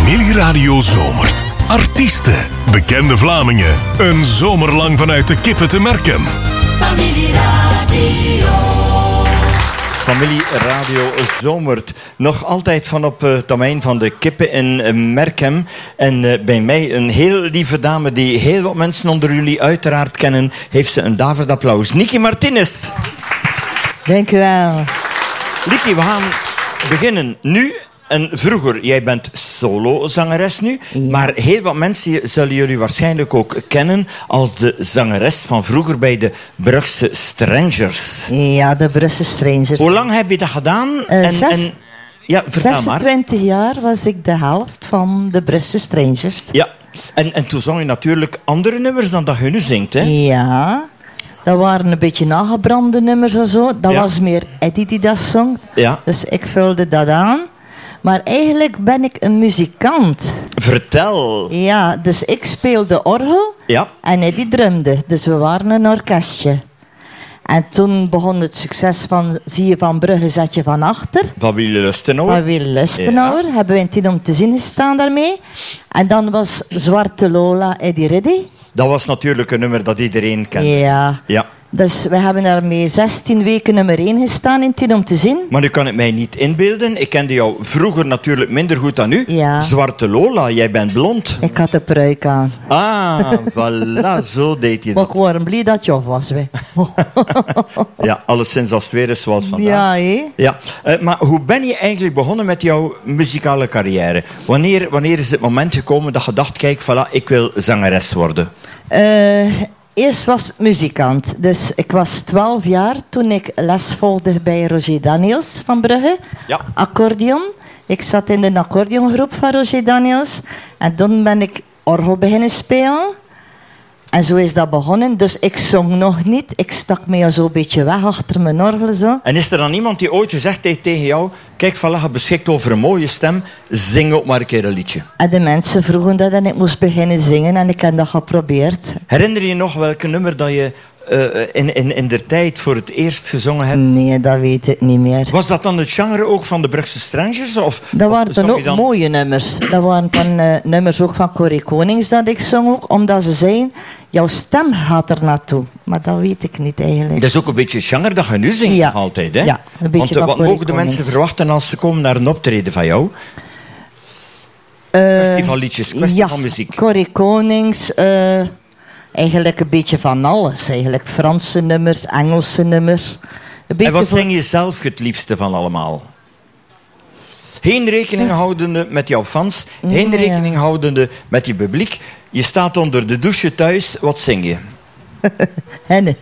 Familieradio zomert. Artiesten, bekende Vlamingen. Een zomer lang vanuit de Kippen te Merkem. Familieradio. Familieradio zomert. Nog altijd van op het domein van de Kippen in Merkem. En bij mij een heel lieve dame die heel wat mensen onder jullie uiteraard kennen. Heeft ze een daverend applaus. Niki Martinez. Dank u wel. Niki, we gaan beginnen nu. En vroeger, jij bent solozangeres nu, maar heel wat mensen zullen jullie waarschijnlijk ook kennen als de zangeres van vroeger bij de Brugse Strangers. Ja, de Brugse Strangers. Hoe lang heb je dat gedaan? Ja, vertel maar. 26 jaar was ik de helft van de Brugse Strangers. Ja, en toen zong je natuurlijk andere nummers dan dat je nu zingt, hè? Ja, dat waren een beetje nagebrande nummers en zo. Dat was meer Eddie die dat zong. Ja. Dus ik vulde dat aan. Maar eigenlijk ben ik een muzikant. Vertel. Ja, dus ik speelde orgel en Eddie drumde. Dus we waren een orkestje. En toen begon het succes van Zie je van Brugge, zet je van achter. Van Willy Lustenauer. Van Willy Lustenauer. Hebben we in Tien om te zien gestaan daarmee. En dan was Zwarte Lola Eddie Riddy. Dat was natuurlijk een nummer dat iedereen kent. Ja. Dus we hebben daarmee 16 weken nummer 1 gestaan in Tien om te zien. Maar nu kan ik mij niet inbeelden. Ik kende jou vroeger natuurlijk minder goed dan nu. Ja. Zwarte Lola, jij bent blond. Ik had de pruik aan. Ah, voilà, zo deed je Maar dat. ik was blij dat je af was. Ja, alleszins als het weer is zoals vandaag. Ja, hé. Ja. Maar hoe ben je eigenlijk begonnen met jouw muzikale carrière? Wanneer is het moment gekomen dat je dacht, kijk, voilà, ik wil zangeres worden? Eerst was muzikant. Dus ik was 12 jaar toen ik les volgde bij Roger Daniels van Brugge. Ja. Accordeon. Ik zat in de accordeongroep van Roger Daniels. En toen ben ik orgel beginnen spelen. En zo is dat begonnen. Dus ik zong nog niet. Ik stak me zo een beetje weg achter mijn orgel. Zo. En is er dan iemand die ooit gezegd heeft tegen jou, kijk, voilà, je beschikt over een mooie stem, zing ook maar een keer een liedje. En de mensen vroegen dat en ik moest beginnen zingen. En ik heb dat geprobeerd. Herinner je nog welke nummer dat je in der tijd voor het eerst gezongen hebt? Nee, dat weet ik niet meer. Was dat dan het genre ook van de Brugse Strangers? Dat waren dan ook mooie nummers. Dat waren dan nummers ook van Corrie Konings dat ik zong ook. Omdat ze zeiden, jouw stem gaat er naartoe. Maar dat weet ik niet eigenlijk. Dat is ook een beetje het genre dat je nu zingt nog altijd, hè? Ja, een beetje Want wat mogen de mensen verwachten als ze komen naar een optreden van jou? Kwestie van liedjes, kwestie van muziek. Corrie Konings... Eigenlijk een beetje van alles. Eigenlijk Franse nummers, Engelse nummers. En wat zing je zelf het liefste van allemaal? Geen rekening houdende met jouw fans. Geen rekening houdende met je publiek. Je staat onder de douche thuis. Wat zing je? Henne.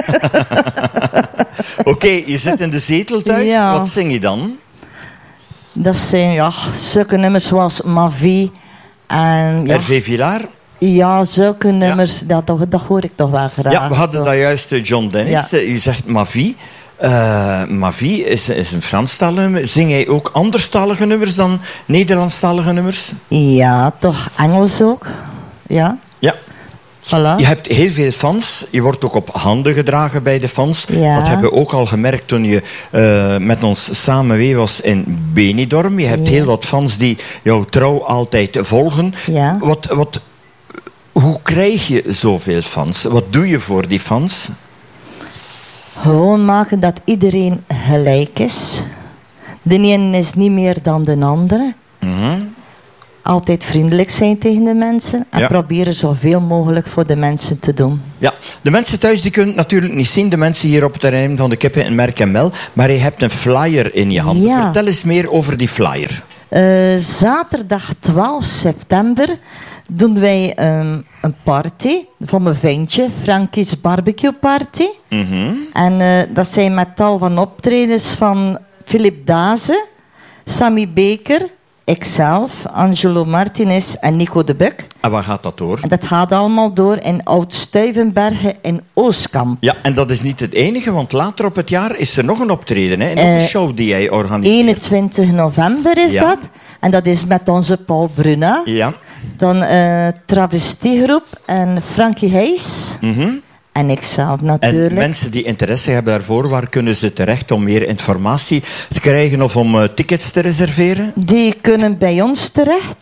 Oké, je zit in de zetel thuis. Ja. Wat zing je dan? Dat zijn zulke nummers zoals Ma Vie. En, Hervé Villard? Ja, zulke nummers, dat hoor ik toch wel graag. Ja, we hadden daar juist John Dennis. Ja. U zegt Ma Vie. Ma Vie is een Franstalige nummer. Zing jij ook anderstalige nummers dan Nederlandstalige nummers? Ja, toch Engels ook. Ja. Ja. Voilà. Je hebt heel veel fans. Je wordt ook op handen gedragen bij de fans. Ja. Dat hebben we ook al gemerkt toen je met ons samen mee was in Benidorm. Je hebt heel wat fans die jou trouw altijd volgen. Ja. Hoe krijg je zoveel fans? Wat doe je voor die fans? Gewoon maken dat iedereen gelijk is. De ene is niet meer dan de andere. Altijd vriendelijk zijn tegen de mensen. En proberen zoveel mogelijk voor de mensen te doen. Ja, de mensen thuis die kunnen het natuurlijk niet zien. De mensen hier op het terrein van de Kippen in Merkem wel. Maar je hebt een flyer in je hand. Ja. Vertel eens meer over die flyer. Zaterdag 12 september doen wij een party van mijn ventje, Frankie's Barbecue Party. En dat zijn met tal van optredens van Philip Daze, Sammy Baker, ikzelf, Angelo Martinez en Nico de Buck. En waar gaat dat door? En dat gaat allemaal door in Oud-Stuivenbergen in Oostkamp. Ja, en dat is niet het enige, want later op het jaar is er nog een optreden. Hè? Nog een show die jij organiseert. 21 november is dat. En dat is met onze Paul Bruna. Ja. Dan Travestiegroep en Frankie Heijs. En ikzelf natuurlijk. En mensen die interesse hebben daarvoor, waar kunnen ze terecht om meer informatie te krijgen of om tickets te reserveren? Die kunnen bij ons terecht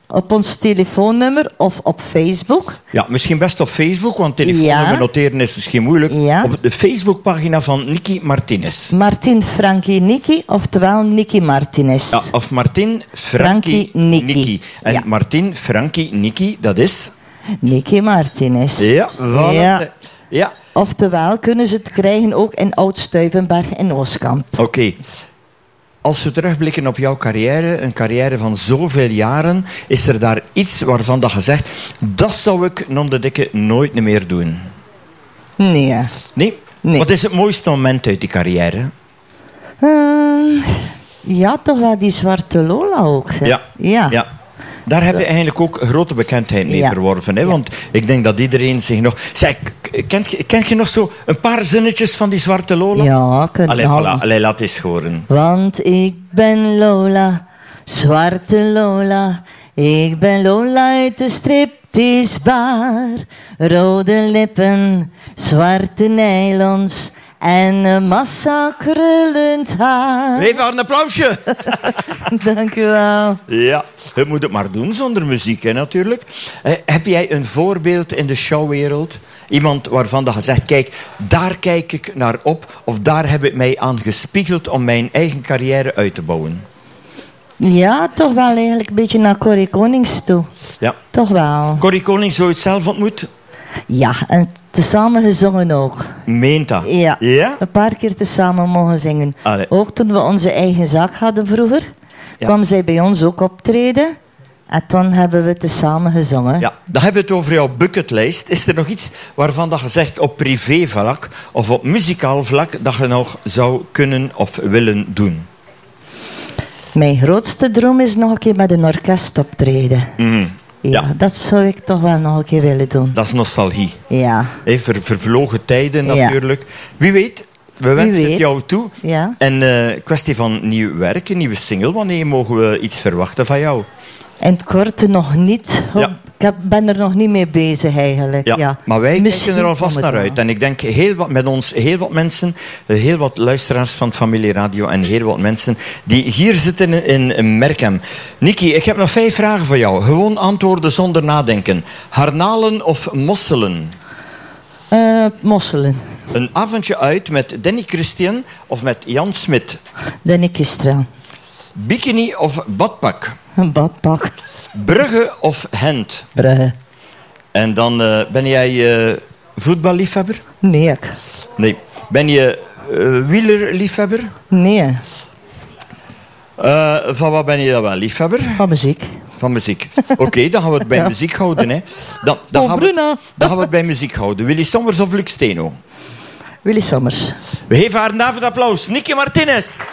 op ons telefoonnummer of op Facebook. Ja, misschien best op Facebook, want telefoonnummer noteren is misschien moeilijk. Ja. Op de Facebookpagina van Nicky Martinez. Martin Frankie Nicky, oftewel Nicky Martinez. Ja, of Martin Frankie Nicky. En Ja. Martin Frankie Nicky, dat is... Nicky Martinez. Ja, voilà. Ja. Ja. Oftewel kunnen ze het krijgen ook in Oud-Stuivenberg en Oostkamp. Oké. Als we terugblikken op jouw carrière, een carrière van zoveel jaren, is er daar iets waarvan dat je zegt, dat zou ik non de dikke nooit meer doen? Nee. Nee? Nee. Wat is het mooiste moment uit die carrière? Ja, toch wel die Zwarte Lola ook. Zeg. Ja. Daar heb je eigenlijk ook grote bekendheid mee verworven. Hè? Want ik denk dat iedereen zich nog... Zeg, ken je nog zo een paar zinnetjes van die Zwarte Lola? Ja, Allee, voilà. Allee, laat eens horen. Want ik ben Lola, Zwarte Lola. Ik ben Lola uit de stripteasebar. Rode lippen, zwarte nylons en een massa krullend haar. Geef haar een applausje. Dank u wel. Ja, je moet het maar doen zonder muziek, hè, natuurlijk. Heb jij een voorbeeld in de showwereld? Iemand waarvan dat je zegt, kijk, daar kijk ik naar op. Of daar heb ik mij aan gespiegeld om mijn eigen carrière uit te bouwen. Ja, toch wel eigenlijk een beetje naar Corrie Konings toe. Ja. Toch wel. Corrie Konings, zou je het zelf ontmoet? Ja, en tezamen gezongen ook. Meent dat? Ja, Ja? een paar keer tezamen mogen zingen. Allee. Ook toen we onze eigen zaak hadden vroeger, kwam zij bij ons ook optreden. En toen hebben we tezamen gezongen. Ja, dan hebben we het over jouw bucketlijst. Is er nog iets waarvan dat je zegt op privévlak of op muzikaal vlak dat je nog zou kunnen of willen doen? Mijn grootste droom is nog een keer met een orkest optreden. Ja, dat zou ik toch wel nog een keer willen doen. Dat is nostalgie. Ja. Hey, vervlogen tijden natuurlijk. Wie weet, we wensen het jou toe. Ja. En kwestie van nieuw werk, een nieuwe single. Wanneer mogen we iets verwachten van jou? In het korte nog niet. Ja. Ik ben er nog niet mee bezig eigenlijk. Ja. Maar wij Misschien kijken er alvast komt het naar wel. uit. En ik denk heel wat mensen, heel wat luisteraars van Familie Radio en heel wat mensen die hier zitten in Merkem. Nicky, ik heb nog 5 vragen voor jou. Gewoon antwoorden zonder nadenken. Harnalen of mosselen? Mosselen. Een avondje uit met Danny Christian of met Jan Smit? Danny Kistra. Bikini of badpak? Een badpak. Brugge of Gent? Brugge. En dan ben jij voetballiefhebber? Nee. Nee. Ben je wielerliefhebber? Nee. Van wat ben je dan wel liefhebber? Van muziek. Van muziek. Oké, dan gaan we het bij muziek houden. Hè. Dan gaan we het bij muziek houden. Willy Sommers of Lux Steno? Willy Sommers. We geven haar een avondapplaus. Nicky Martinez.